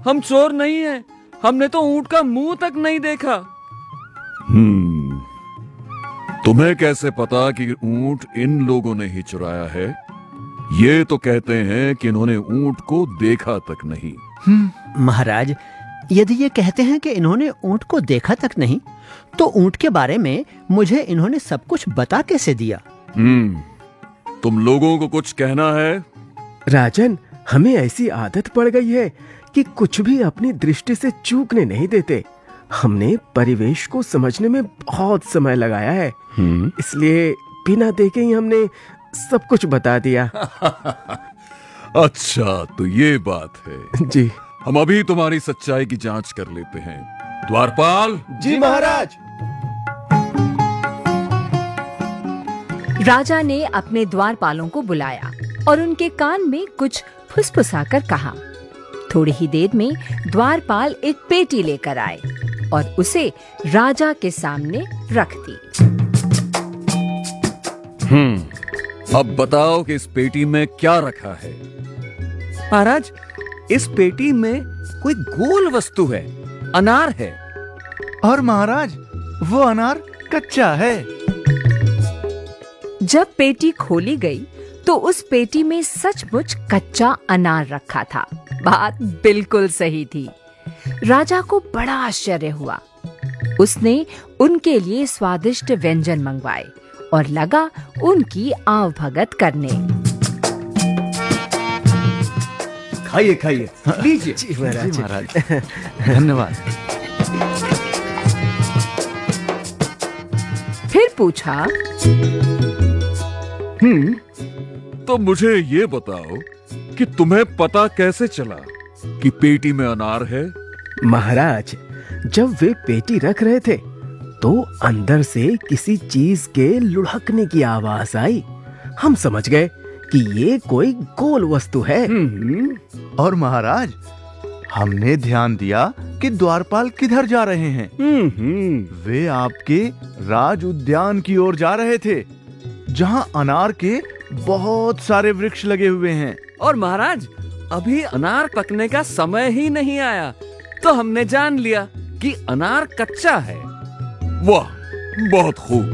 हम चोर नहीं हैं। हमने तो ऊंट का मुंह तक नहीं देखा। तुम्हें कैसे पता कि ऊंट इन लोगों ने ही चुराया है? ये तो कहते हैं कि इन्होंने ऊंट को देखा तक नहीं। महाराज, यदि ये कहते हैं कि इन्होंने ऊंट को देखा तक नहीं, तो ऊंट के बारे में मुझे इन्होंने सब कुछ बता कैसे दिया? तुम लोगों को कुछ कहना है? राजन, हमें ऐसी आदत पड़ गई है कि कुछ भी अपनी दृष्टि से चूकने नहीं देते। हमने परिवेश को समझने में बहुत समय लगाया है, इसलिए बिना देखे ही हमने सब कुछ बता दिया। अच्छा, तो ये बात है। जी, हम अभी तुम्हारी सच्चाई की जांच कर लेते हैं। द्वारपाल। जी महाराज। राजा ने अपने द्वारपालों को बुलाया और उनके कान में कुछ फुसफुसाकर कहा। थोड़ी ही देर में द्वारपाल एक पेटी लेकर आए और उसे राजा के सामने रख दी। अब बताओ कि इस पेटी में क्या रखा है? महाराज, इस पेटी में कोई गोल वस्तु है, अनार है। और महाराज, वो अनार कच्चा है। जब पेटी खोली गई तो उस पेटी में सचमुच कच्चा अनार रखा था। बात बिल्कुल सही थी। राजा को बड़ा आश्चर्य हुआ। उसने उनके लिए स्वादिष्ट व्यंजन मंगवाए और लगा उनकी आवभगत करने। खाइए खाइए, लीजिए। जी महाराज। धन्यवाद। फिर पूछा, तो मुझे ये बताओ कि तुम्हें पता कैसे चला कि पेटी में अनार है? महाराज, जब वे पेटी रख रहे थे तो अंदर से किसी चीज के लुढ़कने की आवाज आई। हम समझ गए कि ये कोई गोल वस्तु है। और महाराज, हमने ध्यान दिया कि द्वारपाल किधर जा रहे हैं। वे आपके राज उद्यान की ओर जा रहे थे, जहां अनार के बहुत सारे वृक्ष लगे हुए हैं। और महाराज, अभी अनार पकने का समय ही नहीं आया, तो हमने जान लिया कि अनार कच्चा है। वाह, बहुत खूब।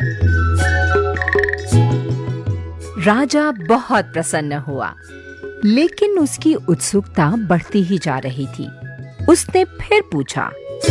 राजा बहुत प्रसन्न हुआ, लेकिन उसकी उत्सुकता बढ़ती ही जा रही थी। उसने फिर पूछा,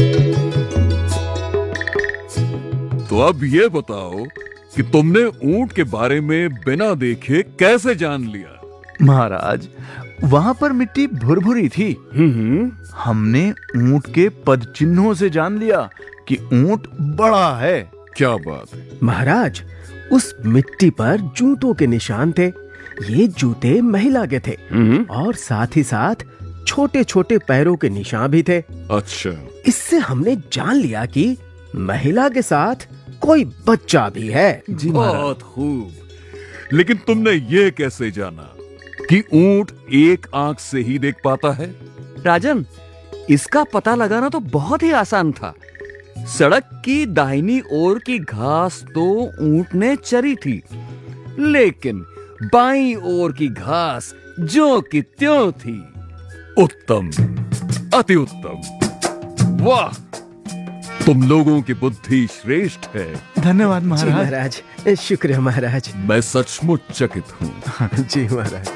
तो अब ये बताओ कि तुमने ऊंट के बारे में बिना देखे कैसे जान लिया? महाराज, वहां पर मिट्टी भुरभुरी थी। हमने ऊंट के पद चिन्हों से जान लिया कि ऊंट बड़ा है। क्या बात है? महाराज, उस मिट्टी पर जूतों के निशान थे। ये जूते महिला के थे और साथ ही साथ छोटे छोटे पैरों के निशान भी थे। अच्छा, इससे हमने जान लिया कि महिला के साथ कोई बच्चा भी है। जी बहुत खूब। लेकिन तुमने ये कैसे जाना कि ऊंट एक आंख से ही देख पाता है? राजन, इसका पता लगाना तो बहुत ही आसान था। सड़क की दाहिनी ओर की घास तो ऊंट ने चरी थी, लेकिन बाईं ओर की घास जो की त्यों थी। उत्तम, अति उत्तम। वाह, तुम लोगों की बुद्धि श्रेष्ठ है। धन्यवाद जी महाराज। महाराज, शुक्रिया महाराज। मैं सचमुच चकित हूँ। जी महाराज।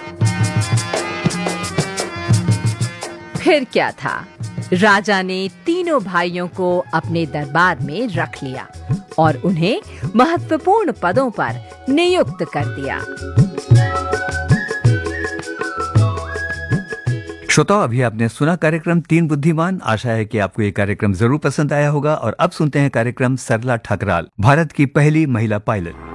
फिर क्या था, राजा ने तीनों भाइयों को अपने दरबार में रख लिया और उन्हें महत्वपूर्ण पदों पर नियुक्त कर दिया। श्रोताओ, अभी आपने सुना कार्यक्रम तीन बुद्धिमान। आशा है कि आपको ये कार्यक्रम जरूर पसंद आया होगा। और अब सुनते हैं कार्यक्रम सरला ठकराल, भारत की पहली महिला पायलट।